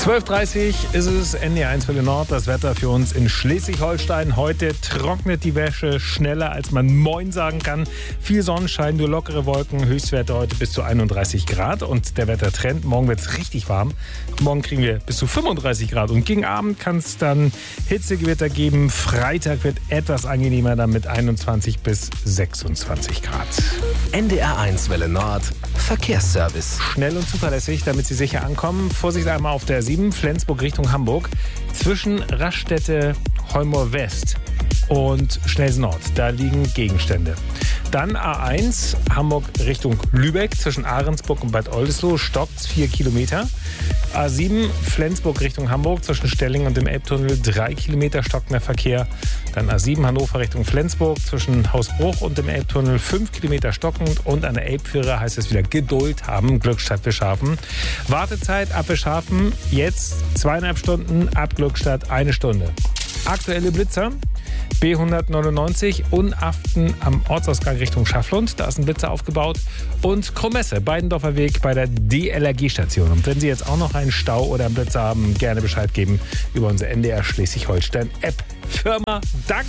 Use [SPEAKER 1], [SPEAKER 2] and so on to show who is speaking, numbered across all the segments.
[SPEAKER 1] 12.30 Uhr ist es, NDR1 Welle Nord, das Wetter für uns in Schleswig-Holstein. Heute trocknet die Wäsche schneller, als man Moin sagen kann. Viel Sonnenschein, nur lockere Wolken, Höchstwerte heute bis zu 31 Grad. Und der Wettertrend, morgen wird es richtig warm. Morgen kriegen wir bis zu 35 Grad. Und gegen Abend kann es dann Hitzegewitter geben. Freitag wird etwas angenehmer, dann mit 21 bis 26 Grad.
[SPEAKER 2] NDR1 Welle Nord, Verkehrsservice.
[SPEAKER 1] Schnell und zuverlässig, damit Sie sicher ankommen. Vorsicht einmal auf der 7, Flensburg Richtung Hamburg. Zwischen Raststätte, Heumor West und Schnelsen Nord. Da liegen Gegenstände. Dann A1, Hamburg Richtung Lübeck. Zwischen Ahrensburg und Bad Oldesloe stockt 4 Kilometer. A7, Flensburg Richtung Hamburg. Zwischen Stelling und dem Elbtunnel 3 Kilometer stockender Verkehr. Dann A7, Hannover Richtung Flensburg. Zwischen Hausbruch und dem Elbtunnel 5 Kilometer stockend. Und an der Elbführer heißt es wieder Geduld haben. Glückstadt Wischhafen. Wartezeit ab Wischhafen jetzt 2,5 Stunden, ab Glückstadt 1 Stunde. Aktuelle Blitzer. B199 Unaften am Ortsausgang Richtung Schafflund. Da ist ein Blitzer aufgebaut. Und Kromesse, Beidendorfer Weg bei der DLRG-Station. Und wenn Sie jetzt auch noch einen Stau oder einen Blitzer haben, gerne Bescheid geben über unsere NDR Schleswig-Holstein-App. Firma dankt.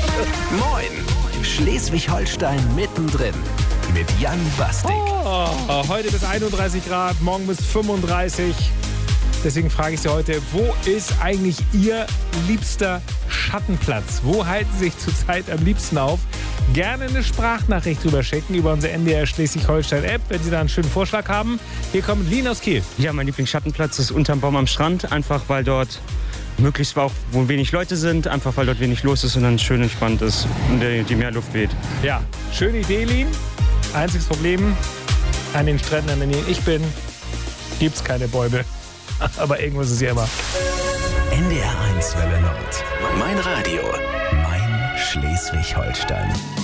[SPEAKER 2] Moin, Schleswig-Holstein mittendrin mit Jan Bastik.
[SPEAKER 1] Oh, heute bis 31 Grad, morgen bis 35. Deswegen frage ich Sie heute, wo ist eigentlich Ihr liebster Schattenplatz? Wo halten Sie sich zurzeit am liebsten auf? Gerne eine Sprachnachricht drüber schicken über unsere NDR Schleswig-Holstein-App, wenn Sie da einen schönen Vorschlag haben. Hier kommt Lien aus Kiel.
[SPEAKER 3] Ja, mein Lieblingsschattenplatz ist unterm Baum am Strand, einfach weil dort möglichst auch, wo wenig Leute sind, einfach weil dort wenig los ist und dann schön entspannt ist und die Meerluft weht.
[SPEAKER 1] Ja, schöne Idee, Lien. Einziges Problem, an den Stränden, an denen ich bin, gibt es keine Bäume. Aber irgendwas ist ja immer.
[SPEAKER 2] NDR1 Welle Nord. Mein Radio. Mein Schleswig-Holstein.